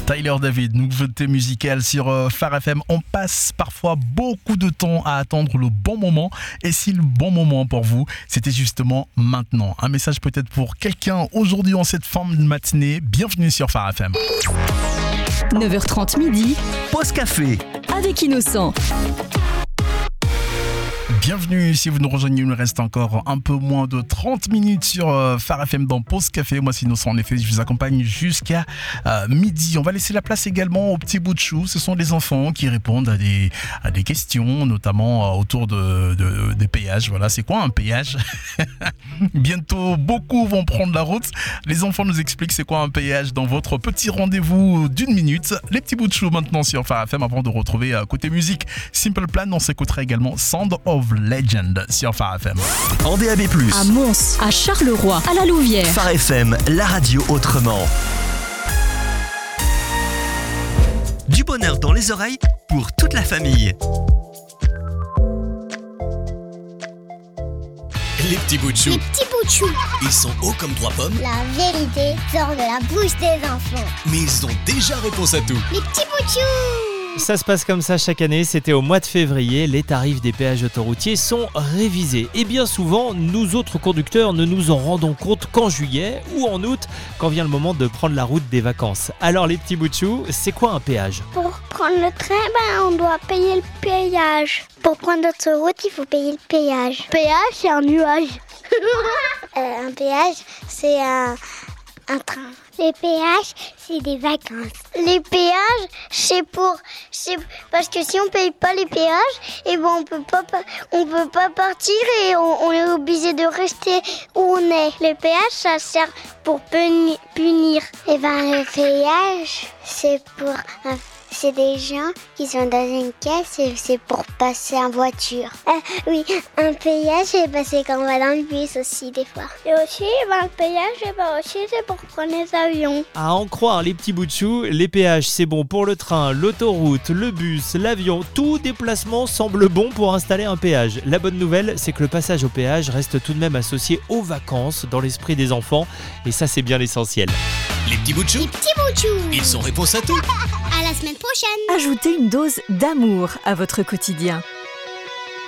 Tyler David, nouveauté musicale sur Phare FM. On passe parfois beaucoup de temps à attendre le bon moment. Et si le bon moment pour vous, c'était justement maintenant. Un message peut-être pour quelqu'un aujourd'hui en cette fin de matinée. Bienvenue sur Phare FM. 9h30 midi. Pause café. Avec Innocent. Bienvenue, si vous nous rejoignez, il nous reste encore un peu moins de 30 minutes sur Phare FM dans Pause Café. Moi c'est Innocent, en effet, je vous accompagne jusqu'à midi. On va laisser la place également aux petits bouts de chou. Ce sont les enfants qui répondent à des questions, notamment autour des péages. Voilà, c'est quoi un péage? Bientôt, beaucoup vont prendre la route. Les enfants nous expliquent c'est quoi un péage dans votre petit rendez-vous d'une minute. Les petits bouts de chou maintenant sur Phare FM avant de retrouver côté musique Simple Plan. On s'écoutera également Sound of Legend sur Phare FM. En DAB+, À Mons, à Charleroi, à la Louvière. Phare FM, la radio autrement. Du bonheur dans les oreilles pour toute la famille. Les petits bouts de chou. Les petits bouts de chou. Ils sont hauts comme 3 pommes, La vérité sort de la bouche des enfants. mais ils ont déjà réponse à tout. Les petits bouts de chou. Ça se passe comme ça chaque année, c'était au mois de février, les tarifs des péages autoroutiers sont révisés. Et bien souvent, nous autres conducteurs ne nous en rendons compte qu'en juillet ou en août, quand vient le moment de prendre la route des vacances. Alors les petits bouts de chou, c'est quoi un péage ? Pour prendre le train, on doit payer le péage. Pour prendre l'autoroute, il faut payer le péage. Péage, c'est un nuage. Un péage, c'est un train. Les péages, c'est des vacances. Les péages, c'est parce que si on paye pas les péages, et ben on peut pas partir et on est obligé de rester où on est. Les péages, ça sert pour punir. Et ben le péage, c'est des gens qui sont dans une caisse et c'est pour passer en voiture. Oui, un péage, c'est quand on va dans le bus aussi des fois. Et aussi, le péage, c'est pour prendre les avions. À en croire les petits bouts de chou, les péages c'est bon pour le train, l'autoroute, le bus, l'avion, tout déplacement semble bon pour installer un péage. La bonne nouvelle, c'est que le passage au péage reste tout de même associé aux vacances dans l'esprit des enfants et ça c'est bien l'essentiel. Les petits bouts de chou. Les petits bouts de chou. Ils sont réponse à tout. À la semaine prochaine. Ajoutez une dose d'amour à votre quotidien.